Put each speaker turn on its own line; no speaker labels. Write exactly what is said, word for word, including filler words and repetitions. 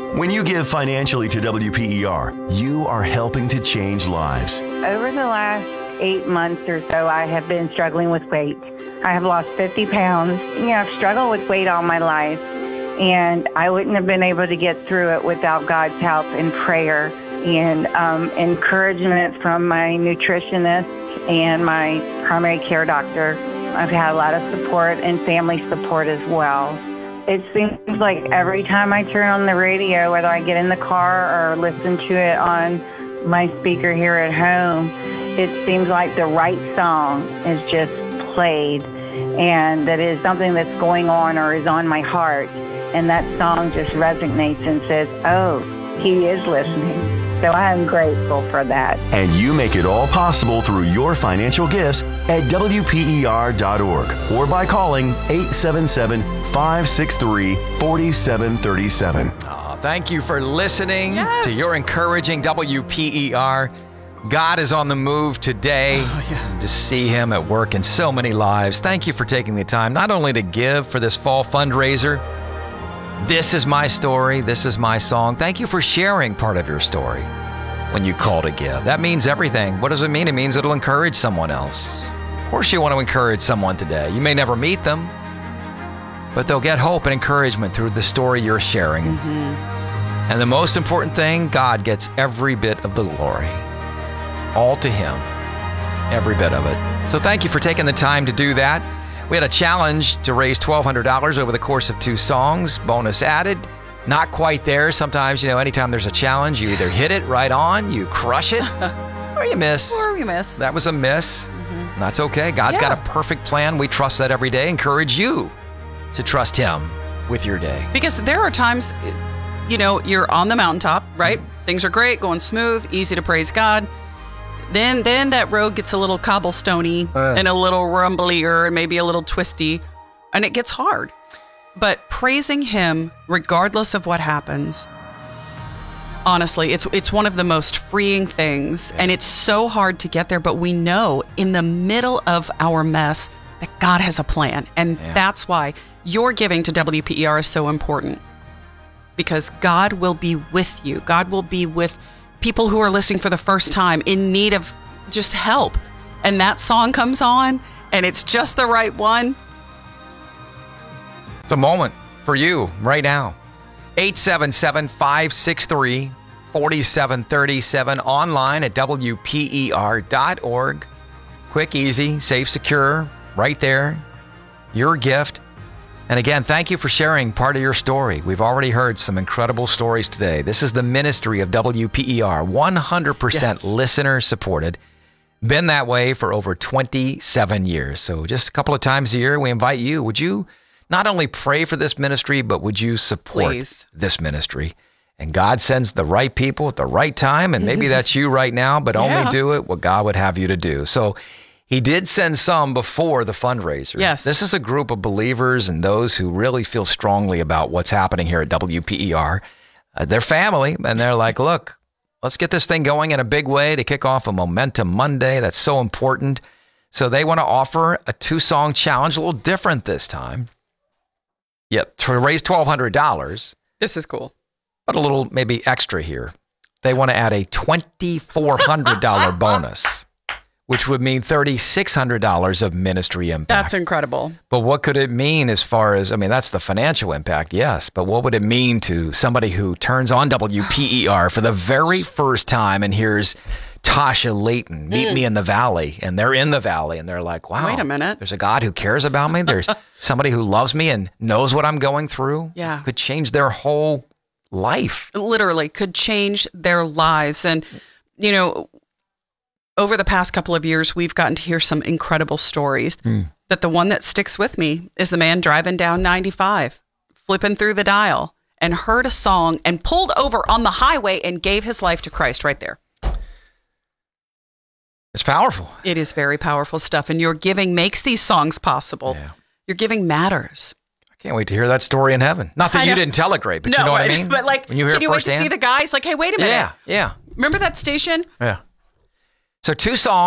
When you give financially to W P E R, you are helping to change lives.
Over the last eight months or so, I have been struggling with weight. I have lost fifty pounds. You know, I've struggled with weight all my life, and I wouldn't have been able to get through it without God's help and prayer and um, encouragement from my nutritionist and my primary care doctor. I've had a lot of support and family support as well. It seems like every time I turn on the radio, whether I get in the car or listen to it on my speaker here at home, it seems like the right song is just played, and that is something that's going on or is on my heart, and that song just resonates and says, oh, he is listening. So I am grateful for that.
And you make it all possible through your financial gifts at W P E R dot org or by calling eight seven seven, five six three, four seven three seven.
Oh, thank you for listening
yes.
to your encouraging W P E R. God is on the move today.
Oh, yeah.
To see him at work in so many lives. Thank you for taking the time not only to give for this fall fundraiser. This is my story. This is my song. Thank you for sharing part of your story when you call to give. That means everything. What does it mean? It means it'll encourage someone else. Of course you want to encourage someone today. You may never meet them, but they'll get hope and encouragement through the story you're sharing.
Mm-hmm.
And the most important thing, God gets every bit of the glory. All to him. Every bit of it. So thank you for taking the time to do that. We had a challenge to raise twelve hundred dollars over the course of two songs, bonus added. Not quite there. Sometimes, you know, anytime there's a challenge, you either hit it right on, you crush it, or you miss.
Or you miss.
That was a miss. Mm-hmm. That's okay. God's
yeah.
got a perfect plan. We trust that every day. Encourage you to trust him with your day.
Because there are times, you know, you're on the mountaintop, right? Mm-hmm. Things are great, going smooth, easy to praise God. Then then that road gets a little cobblestoney uh. and a little rumblier and maybe a little twisty, and it gets hard. But praising him, regardless of what happens, honestly, it's it's one of the most freeing things. Yeah. And it's so hard to get there, but we know in the middle of our mess that God has a plan. And yeah. that's why your giving to W P E R is so important. Because God will be with you. God will be with people who are listening for the first time in need of just help. And that song comes on and it's just the right one.
It's a moment for you right now. eight seven seven, five six three, four seven three seven, online at W P E R dot org. Quick, easy, safe, secure, right there. Your gift. And again, thank you for sharing part of your story. We've already heard some incredible stories today. This is the ministry of W P E R, one hundred percent yes. listener supported. Been that way for over twenty-seven years. So just a couple of times a year, we invite you. Would you not only pray for this ministry, but would you support
Please. This
ministry? And God sends the right people at the right time. And maybe that's you right now, but yeah. only do it what God would have you to do. So he did send some before the fundraiser.
Yes.
This is a group of believers and those who really feel strongly about what's happening here at W P E R. Uh, they're family, and they're like, look, let's get this thing going in a big way to kick off a Momentum Monday. That's so important. So they want to offer a two-song challenge, a little different this time. Yep, to raise twelve hundred dollars.
This is cool.
But a little maybe extra here. They want to add a twenty-four hundred dollars bonus, which would mean three thousand six hundred dollars of ministry impact.
That's incredible.
But what could it mean as far as, I mean, that's the financial impact, yes. But what would it mean to somebody who turns on W P E R for the very first time and hears Tasha Layton, Meet mm. Me in the Valley, and they're in the valley, and they're like, wow.
Wait a minute.
There's a God who cares about me. There's somebody who loves me and knows what I'm going through.
Yeah.
Could change their whole life.
Literally could change their lives. And, you know, over the past couple of years, we've gotten to hear some incredible stories. Mm. But the one that sticks with me is the man driving down ninety-five, flipping through the dial, and heard a song and pulled over on the highway and gave his life to Christ right there.
It's powerful.
It is very powerful stuff. And your giving makes these songs possible. Yeah. Your giving matters.
I can't wait to hear that story in heaven. Not that you didn't tell it great, but
no,
you know what
right.
I mean?
But like,
when you hear
can you wait to
hand?
see the guys? Like, hey, wait a minute.
Yeah, yeah.
Remember that station?
Yeah. So two songs.